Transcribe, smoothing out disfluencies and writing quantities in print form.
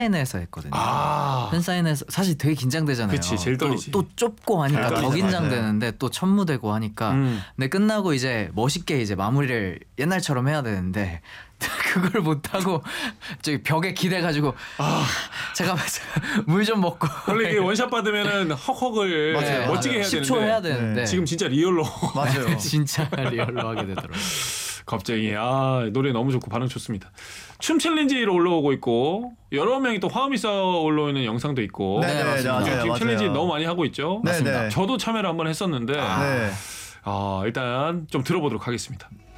팬사인회에서 했거든요. 아. 팬사인회에서 사실 되게 긴장되잖아요. 그치, 제일 떨리지. 또 좁고 하니까 제일 더 떨리지. 긴장되는데 또 첫 무대고 하니까 근데 끝나고 이제 멋있게 이제 마무리를 옛날처럼 해야 되는데 그걸 못하고 저기 벽에 기대가지고 제가 물 좀 먹고 원래 이게 원샷 받으면은 헉헉을 맞아요. 멋지게 해야 10초 되는데 해야 되는데 지금 진짜 리얼로 맞아요. 진짜 리얼로 하게 되더라고요. 갑자기 노래 너무 좋고 반응 좋습니다. 춤 챌린지로 올라오고 있고 여러 명이 또 화음이 쌓아 올라오는 영상도 있고 네, 맞습니다. 맞아요. 지금 챌린지 너무 많이 하고 있죠. 네, 네. 저도 참여를 한번 했었는데 네. 일단 좀 들어보도록 하겠습니다.